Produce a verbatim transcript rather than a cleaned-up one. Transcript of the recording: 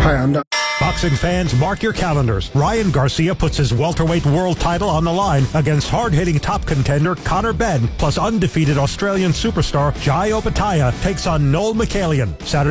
Hi, I'm Doc. Boxing fans, mark your calendars. Ryan Garcia puts his welterweight world title on the line against hard-hitting top contender Conor Benn, plus undefeated Australian superstar Jai Opetaia takes on Noel Michaelian. Saturday